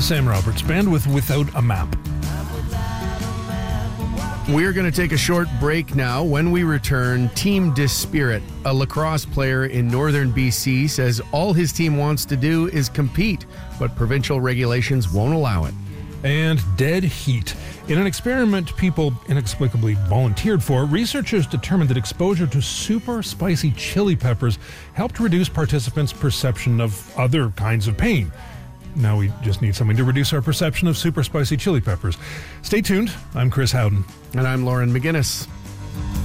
Sam Roberts Band with Without a Map. We're going to take a short break now. When we return, Team Dispirit, a lacrosse player in northern BC, says all his team wants to do is compete, but provincial regulations won't allow it. And dead heat. In an experiment people inexplicably volunteered for, researchers determined that exposure to super spicy chili peppers helped reduce participants' perception of other kinds of pain. Now we just need something to reduce our perception of super spicy chili peppers. Stay tuned. I'm Chris Howden. And I'm Lauren McGinnis.